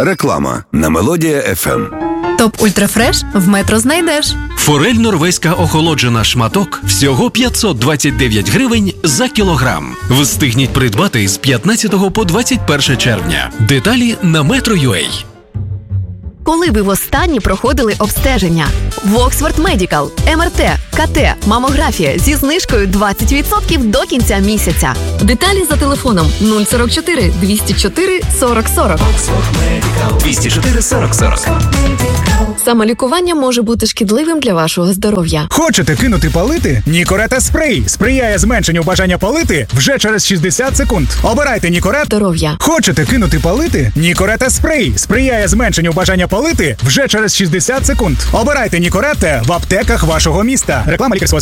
Реклама на Мелодія FM. Топ Ультрафреш в Метро знайдеш. Форель норвезька охолоджена шматок всього 529 гривень за кілограм. Встигніть придбати з 15 по 21 червня. Деталі на Metro.ua. Коли ви востаннє проходили обстеження? В Oxford Medical. МРТ, КТ, мамографія зі знижкою 20% до кінця місяця. Деталі за телефоном 044 204 40 40. 204 40 40. Самолікування може бути шкідливим для вашого здоров'я. Хочете кинути палити? Нікорета спрей сприяє зменшенню бажання палити вже через 60 секунд. Обирайте Нікорет. Здоров'я. Хочете кинути палити? Нікорета спрей сприяє зменшенню бажання палити вже через 60 секунд. Обирайте Нікорете в аптеках вашого міста. Реклама лікарського